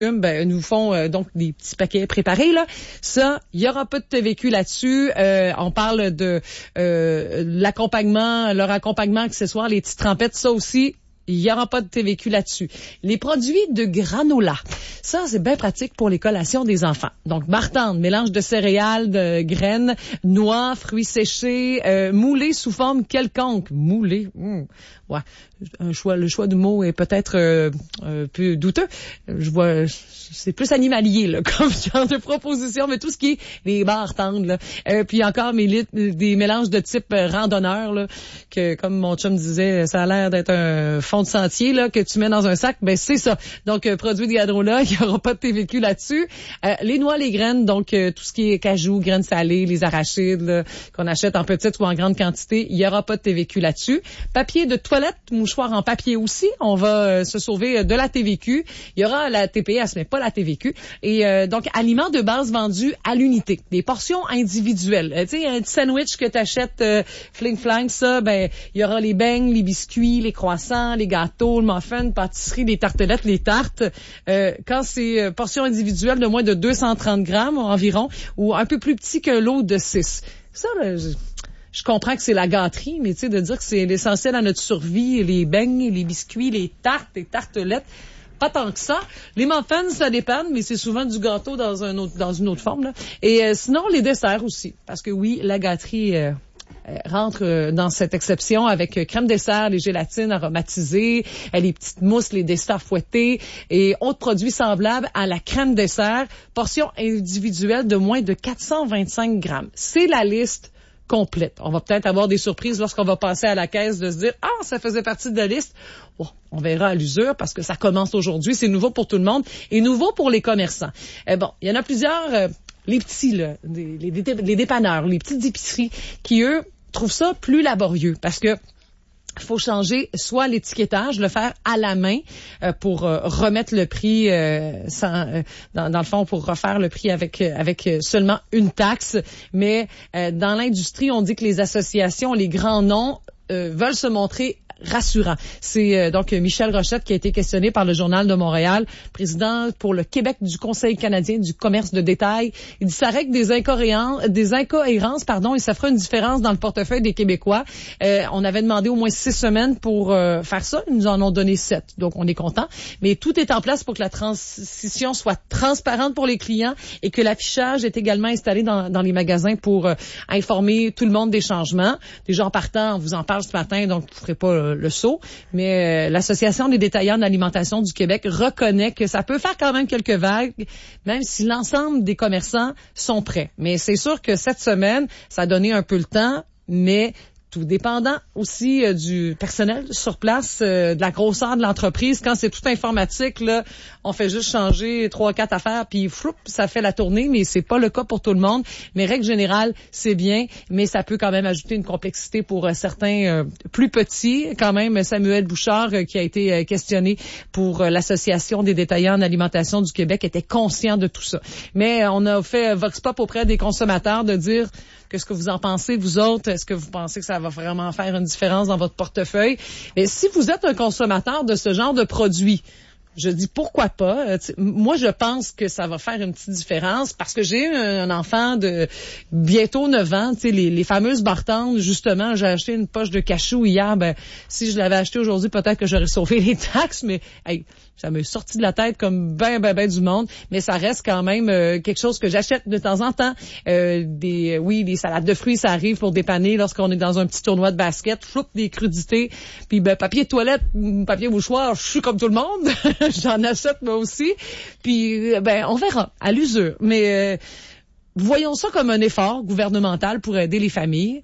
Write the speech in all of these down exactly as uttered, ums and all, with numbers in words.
Ben, nous font euh, donc des petits paquets préparés là. Ça, il y aura pas de T V Q là-dessus. Euh, on parle de euh, l'accompagnement, leur accompagnement accessoire, les petites trempettes, ça aussi. Il n'y aura pas de T V Q là-dessus. Les produits de granola, ça, c'est bien pratique pour les collations des enfants. Donc, bartende, mélange de céréales, de graines, noix, fruits séchés, euh, moulés sous forme quelconque. Moulés, mmh. Ouais. Un choix, le choix du mot est peut-être euh, un peu douteux. Je vois, c'est plus animalier là, comme genre de proposition, mais tout ce qui est les barres tendres là. Euh, puis encore mes lit- des mélanges de type euh, randonneur là, que comme mon chum disait, ça a l'air d'être un fond de sentier là que tu mets dans un sac. Ben c'est ça. Donc euh, produit de granola, il y aura pas de T V Q là-dessus. Euh, les noix, les graines, donc euh, tout ce qui est cajou, graines salées, les arachides là, qu'on achète en petite ou en grande quantité, il y aura pas de T V Q là-dessus. Papier de toilette, mouchoir en papier aussi, on va euh, se sauver de la T V Q. Il y aura la T P S, mais pas la T V Q. Et euh, donc, aliments de base vendus à l'unité. Des portions individuelles. Euh, tu sais, un petit sandwich que tu achètes euh, fling-flang, ça, ben, il y aura les beignes, les biscuits, les croissants, les gâteaux, le muffin, pâtisserie, les tartelettes, les tartes. Euh, quand c'est euh, portions individuelles de moins de deux cent trente grammes environ, ou un peu plus petit qu'un lot de six. Ça, là, je... Je comprends que c'est la gâterie, mais tu sais, de dire que c'est l'essentiel à notre survie, les beignes, les biscuits, les tartes, les tartelettes, pas tant que ça. Les muffins, ça dépend, mais c'est souvent du gâteau dans un autre, dans une autre forme, là. Et euh, sinon, les desserts aussi. Parce que oui, la gâterie euh, euh, rentre euh, dans cette exception avec euh, crème dessert, les gélatines aromatisées, euh, les petites mousses, les desserts fouettés et autres produits semblables à la crème dessert. Portion individuelle de moins de quatre cent vingt-cinq grammes. C'est la liste complète. On va peut-être avoir des surprises lorsqu'on va passer à la caisse de se dire « Ah, ça faisait partie de la liste. Oh, » On verra à l'usure parce que ça commence aujourd'hui. C'est nouveau pour tout le monde et nouveau pour les commerçants. Eh bon, il y en a plusieurs, euh, les petits, là, les, les, les dépanneurs, les petites épiceries qui, eux, trouvent ça plus laborieux parce que il faut changer soit l'étiquetage, le faire à la main euh, pour euh, remettre le prix euh, sans, euh, dans, dans le fond pour refaire le prix avec euh, avec seulement une taxe. Mais euh, dans l'industrie, on dit que les associations, les grands noms euh, veulent se montrer rassurant. C'est euh, donc Michel Rochette qui a été questionné par le Journal de Montréal, président pour le Québec du Conseil canadien du commerce de détail. Il dit ça règle des incohérences, des incohérences, pardon, et ça fera une différence dans le portefeuille des Québécois. Euh, on avait demandé au moins six semaines pour euh, faire ça. Ils nous en ont donné sept, donc on est content. Mais tout est en place pour que la transition soit transparente pour les clients et que l'affichage est également installé dans, dans les magasins pour euh, informer tout le monde des changements. Déjà en partant, on vous en parle ce matin, donc vous ne ferez pas euh, le saut, mais euh, l'Association des détaillants d'alimentation du Québec reconnaît que ça peut faire quand même quelques vagues, même si l'ensemble des commerçants sont prêts. Mais c'est sûr que cette semaine, ça a donné un peu le temps, mais tout dépendant aussi euh, du personnel sur place, euh, de la grosseur de l'entreprise. Quand c'est tout informatique, là, on fait juste changer trois, quatre affaires, puis floup, ça fait la tournée, mais c'est pas le cas pour tout le monde. Mais règle générale, c'est bien, mais ça peut quand même ajouter une complexité pour euh, certains euh, plus petits. Quand même, Samuel Bouchard, euh, qui a été euh, questionné pour euh, l'Association des détaillants en alimentation du Québec, était conscient de tout ça. Mais euh, on a fait Vox Pop auprès des consommateurs de dire qu'est-ce que vous en pensez, vous autres? Est-ce que vous pensez que ça va vraiment faire une différence dans votre portefeuille? Mais si vous êtes un consommateur de ce genre de produits, je dis pourquoi pas. Euh, moi, je pense que ça va faire une petite différence parce que j'ai un, un enfant de bientôt neuf ans. Tu sais, les, les fameuses bartendes, justement, j'ai acheté une poche de cachou hier. Ben, si je l'avais acheté aujourd'hui, peut-être que j'aurais sauvé les taxes, mais hey, ça m'est sorti de la tête comme ben, ben, ben du monde. Mais ça reste quand même euh, quelque chose que j'achète de temps en temps. Euh, des, oui, des salades de fruits, ça arrive pour dépanner lorsqu'on est dans un petit tournoi de basket. Floup, des crudités. Puis ben, papier de toilette, papier mouchoir, je suis comme tout le monde. J'en achète moi aussi. Puis ben, on verra à l'usure. Mais... Euh, voyons ça comme un effort gouvernemental pour aider les familles,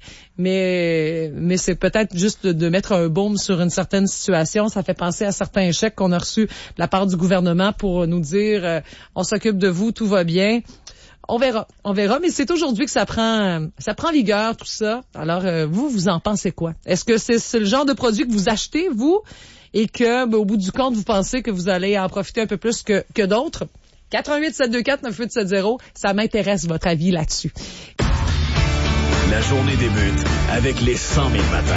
mais mais c'est peut-être juste de, de mettre un baume sur une certaine situation. Ça fait penser à certains chèques qu'on a reçus de la part du gouvernement pour nous dire euh, on s'occupe de vous, tout va bien. On verra, on verra, mais c'est aujourd'hui que ça prend ça prend vigueur tout ça. Alors euh, vous, vous en pensez quoi? Est-ce que c'est, c'est le genre de produit que vous achetez vous et que ben, au bout du compte vous pensez que vous allez en profiter un peu plus que que d'autres? quatre un huit sept deux quatre neuf huit sept zéro, ça m'intéresse votre avis là-dessus. La journée débute avec les cent mille matins.